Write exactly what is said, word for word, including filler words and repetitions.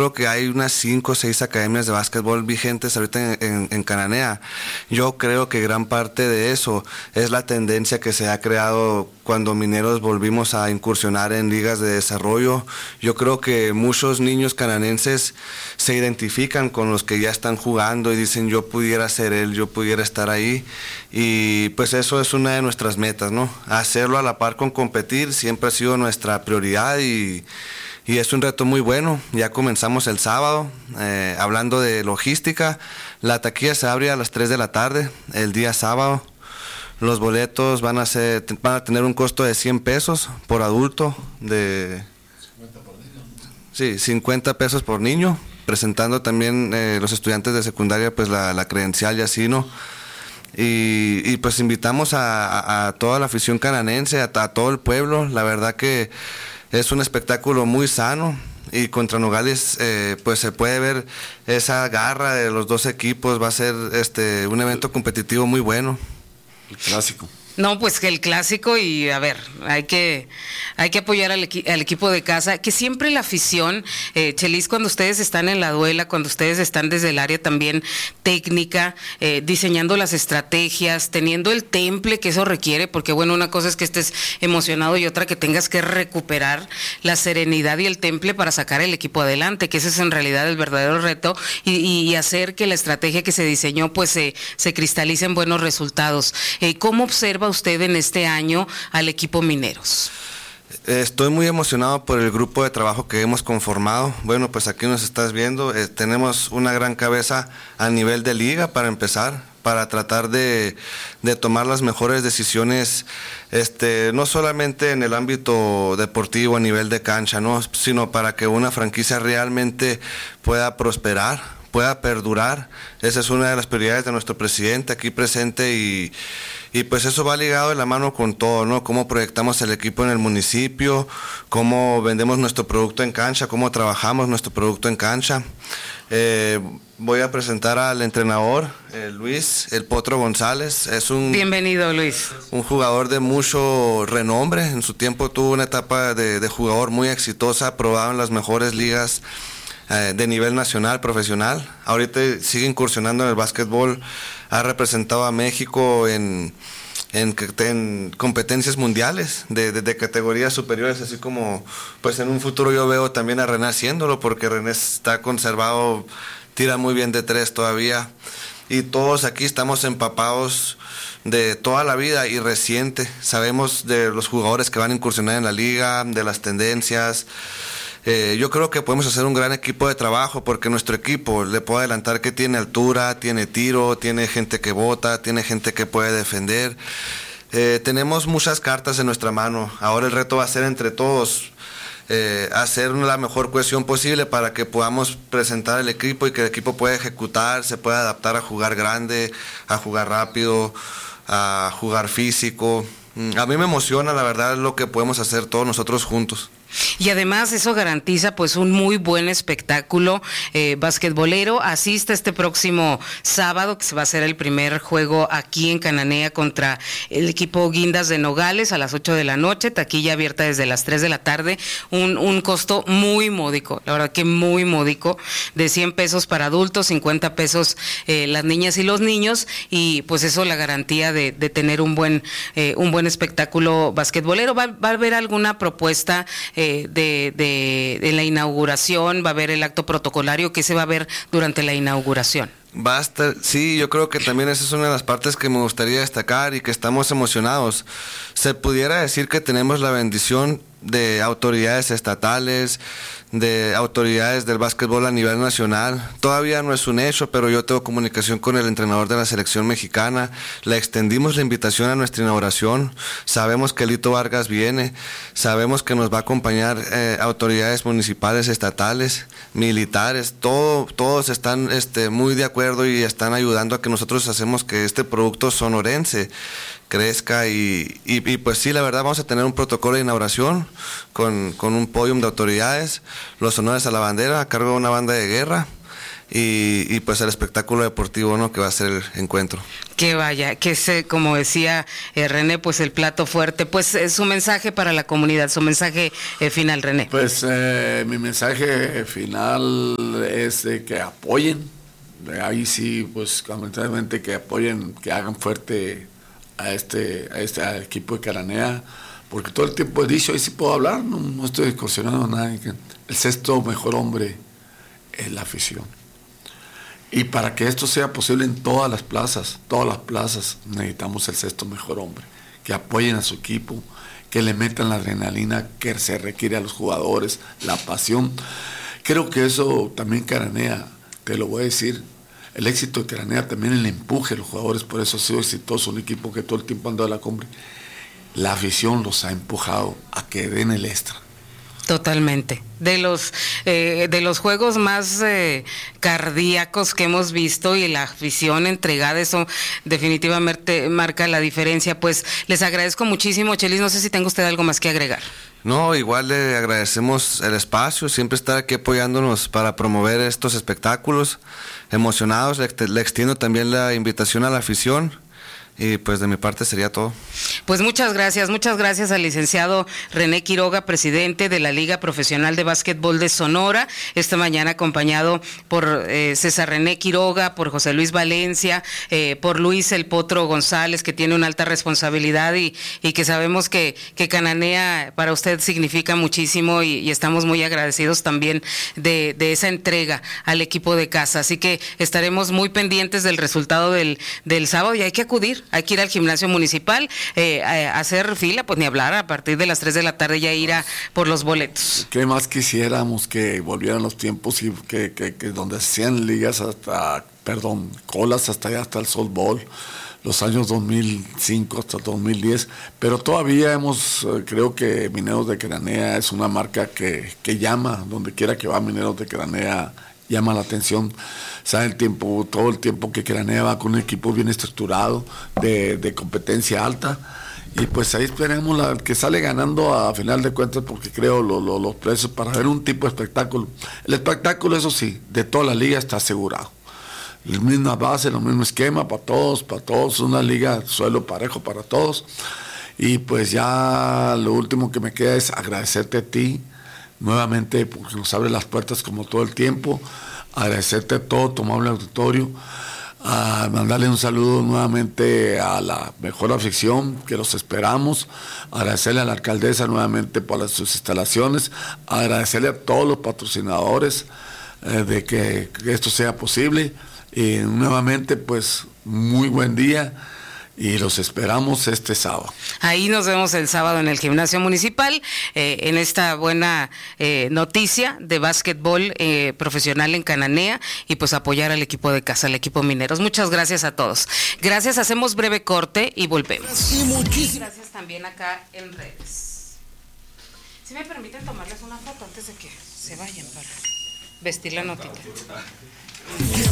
creo que hay unas cinco o seis academias de básquetbol vigentes ahorita en, en, en Cananea. Yo creo que gran parte de eso es la tendencia que se ha creado cuando Mineros volvimos a incursionar en ligas de desarrollo. Yo creo que muchos niños cananenses se identifican con los que ya están jugando y dicen yo pudiera ser él, yo pudiera estar ahí, y pues eso es una de nuestras metas, ¿no? Hacerlo a la par con competir siempre ha sido nuestra prioridad y, y es un reto muy bueno. Ya comenzamos el sábado, eh, hablando de logística, la taquilla se abre a las tres de la tarde el día sábado. Los boletos van a ser, van a tener un costo de cien pesos por adulto, de cincuenta por niño. Sí, cincuenta pesos por niño, presentando también eh, los estudiantes de secundaria pues la, la credencial y así, ¿no? Y, y pues invitamos a, a, a toda la afición cananense, a, a todo el pueblo. La verdad que es un espectáculo muy sano. Y contra Nogales eh, pues se puede ver esa garra de los dos equipos. Va a ser este un evento competitivo muy bueno. El clásico. No, pues que el clásico, y a ver, hay que hay que apoyar al, equi al equipo de casa, que siempre la afición, eh, Chelis, cuando ustedes están en la duela, cuando ustedes están desde el área también técnica, eh, diseñando las estrategias, teniendo el temple que eso requiere, porque bueno, una cosa es que estés emocionado y otra que tengas que recuperar la serenidad y el temple para sacar el equipo adelante, que ese es en realidad el verdadero reto, y, y hacer que la estrategia que se diseñó pues se, se cristalice en buenos resultados. Eh, ¿Cómo observa usted en este año al equipo Mineros? Estoy muy emocionado por el grupo de trabajo que hemos conformado. Bueno, pues aquí nos estás viendo, eh, tenemos una gran cabeza a nivel de liga para empezar, para tratar de, de tomar las mejores decisiones, este, no solamente en el ámbito deportivo a nivel de cancha, ¿no? Sino para que una franquicia realmente pueda prosperar, pueda perdurar. Esa es una de las prioridades de nuestro presidente aquí presente, y, y pues eso va ligado de la mano con todo, ¿no? Cómo proyectamos el equipo en el municipio, cómo vendemos nuestro producto en cancha, cómo trabajamos nuestro producto en cancha. Eh, voy a presentar al entrenador, eh, Luis El Potro González. Es un bienvenido, Luis. Un jugador de mucho renombre. En su tiempo tuvo una etapa de, de jugador muy exitosa, probado en las mejores ligas de nivel nacional, profesional. Ahorita sigue incursionando en el básquetbol, ha representado a México en, en, en competencias mundiales de, de, de categorías superiores, así como pues en un futuro yo veo también a René haciéndolo, porque René está conservado, tira muy bien de tres todavía, y todos aquí estamos empapados de toda la vida y reciente. Sabemos de los jugadores que van a incursionar en la liga, de las tendencias. Eh, yo creo que podemos hacer un gran equipo de trabajo, porque nuestro equipo, le puedo adelantar que tiene altura, tiene tiro, tiene gente que bota, tiene gente que puede defender. Eh, tenemos muchas cartas en nuestra mano. Ahora el reto va a ser entre todos eh, hacer la mejor cohesión posible para que podamos presentar el equipo y que el equipo pueda ejecutar, se pueda adaptar a jugar grande, a jugar rápido, a jugar físico. A mí me emociona, la verdad, lo que podemos hacer todos nosotros juntos. Y además eso garantiza pues un muy buen espectáculo eh, basquetbolero. Asista este próximo sábado, que se va a hacer el primer juego aquí en Cananea contra el equipo Guindas de Nogales a las ocho de la noche, taquilla abierta desde las tres de la tarde, un, un costo muy módico, la verdad que muy módico, de cien pesos para adultos, cincuenta pesos eh, las niñas y los niños, y pues eso la garantía de, de tener un buen, eh, un buen espectáculo basquetbolero. ¿Va, va a haber alguna propuesta Eh, de, de, de la inauguración? ¿Va a haber el acto protocolario? ¿Qué se va a ver durante la inauguración? Basta, sí, yo creo que también esa es una de las partes que me gustaría destacar y que estamos emocionados. Se pudiera decir que tenemos la bendición de autoridades estatales, de autoridades del básquetbol a nivel nacional. Todavía no es un hecho, pero yo tengo comunicación con el entrenador de la selección mexicana. Le extendimos la invitación a nuestra inauguración. Sabemos que Lito Vargas viene, sabemos que nos va a acompañar eh, autoridades municipales, estatales, militares. Todo, todos están este, muy de acuerdo y están ayudando a que nosotros hacemos que este producto sonorense crezca, y, y, y pues sí, la verdad vamos a tener un protocolo de inauguración con, con un podium de autoridades, los honores a la bandera a cargo de una banda de guerra, y, y pues el espectáculo deportivo, ¿no?, que va a ser el encuentro. Que vaya, que es, como decía eh, René, pues el plato fuerte. Pues eh, su mensaje para la comunidad, su mensaje eh, final, René. Pues eh, mi mensaje final es de que apoyen, de ahí sí, pues lamentablemente que apoyen, que hagan fuerte a este, a este al equipo de Cananea, porque todo el tiempo he dicho, ahí sí puedo hablar, no, no estoy discusionando a nadie, que el sexto mejor hombre es la afición. Y para que esto sea posible en todas las plazas, todas las plazas, necesitamos el sexto mejor hombre, que apoyen a su equipo, que le metan la adrenalina que se requiere a los jugadores, la pasión. Creo que eso también Cananea, te lo voy a decir, el éxito de Cananea también el empuje a los jugadores, por eso ha sido exitoso, un equipo que todo el tiempo anda a la cumbre. La afición los ha empujado a que den el extra. Totalmente. De los eh, de los juegos más eh, cardíacos que hemos visto, y la afición entregada, eso definitivamente marca la diferencia. Pues les agradezco muchísimo, Chelis, no sé si tenga usted algo más que agregar. No, igual le agradecemos el espacio, siempre estar aquí apoyándonos para promover estos espectáculos. Emocionados, le, le extiendo también la invitación a la afición. Y pues de mi parte sería todo. Pues muchas gracias, muchas gracias al licenciado René Quiroga, presidente de la Liga Profesional de Básquetbol de Sonora, esta mañana acompañado por eh, César René Quiroga, por José Luis Valencia, eh, por Luis El Potro González, que tiene una alta responsabilidad y, y que sabemos que, que Cananea para usted significa muchísimo, y, y estamos muy agradecidos también de, de esa entrega al equipo de casa. Así que estaremos muy pendientes del resultado del, del sábado, y hay que acudir. Hay que ir al gimnasio municipal, eh, a hacer fila, pues ni hablar, a partir de las tres de la tarde ya ir a por los boletos. ¿Qué más quisiéramos que volvieran los tiempos y que, que, que donde hacían ligas hasta, perdón, colas hasta allá, hasta el softball, los años dos mil cinco hasta dos mil diez, pero todavía hemos, creo que Mineros de Cananea es una marca que, que llama, donde quiera que va Mineros de Cananea, llama la atención. Sabe el tiempo, todo el tiempo que Cananea va con un equipo bien estructurado, de, de competencia alta, y pues ahí esperemos la, que sale ganando a final de cuentas, porque creo lo, lo, los precios para ver un tipo de espectáculo. El espectáculo, eso sí, de toda la liga está asegurado. La misma base, el mismo esquema para todos, para todos, una liga suelo parejo para todos. Y pues ya lo último que me queda es agradecerte a ti, nuevamente, porque nos abre las puertas como todo el tiempo, agradecerte a todo tu amable auditorio, a mandarle un saludo nuevamente a la mejor afición, que los esperamos, agradecerle a la alcaldesa nuevamente por las, sus instalaciones, agradecerle a todos los patrocinadores eh, de que, que esto sea posible, y nuevamente pues muy buen día. Y los esperamos este sábado. Ahí nos vemos el sábado en el gimnasio municipal, eh, en esta buena eh, noticia de básquetbol eh, profesional en Cananea, y pues apoyar al equipo de casa, al equipo Mineros. Muchas gracias a todos. Gracias, hacemos breve corte y volvemos. Y muchísimas gracias también acá en redes. Si me permiten tomarles una foto antes de que se vayan para vestir la notita.